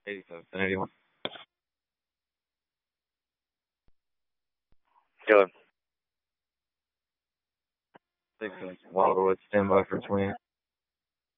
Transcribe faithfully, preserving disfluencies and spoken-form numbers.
eighty-seven, eighty-one. Go. Six, Wildwood, stand by for twin.